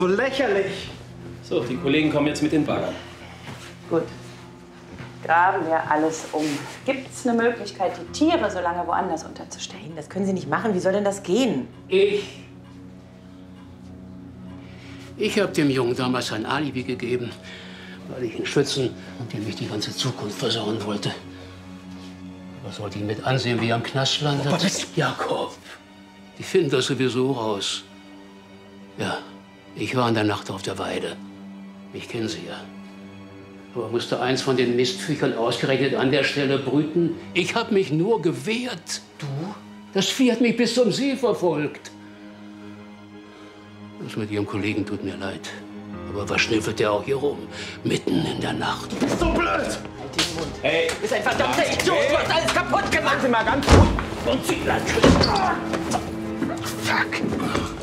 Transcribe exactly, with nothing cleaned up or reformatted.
So lächerlich. So, die Kollegen kommen jetzt mit den Baggern. Gut. Graben wir alles um. Gibt es eine Möglichkeit, die Tiere so lange woanders unterzustellen? Das können Sie nicht machen. Wie soll denn das gehen? Ich. Ich habe dem Jungen damals ein Alibi gegeben, weil ich ihn schützen und ihm nicht die ganze Zukunft versauen wollte. Was sollte ihn mit ansehen, wie er im Knast landet? Oh, was? Jakob, die finden das sowieso raus. Ja, ich war in der Nacht auf der Weide. Ich kenne sie ja. Aber musste eins von den Mistviechern ausgerechnet an der Stelle brüten? Ich habe mich nur gewehrt. Du? Das Vieh hat mich bis zum See verfolgt. Das mit Ihrem Kollegen tut mir leid. Aber was schnüffelt der auch hier rum? Mitten in der Nacht. Du bist so blöd! Halt den Mund. Hey! Du bist ein verdammter hey. Idiot! Du hast alles kaputt gemacht! Sie mal ganz gut. Und Sie, Landschrift. Fuck.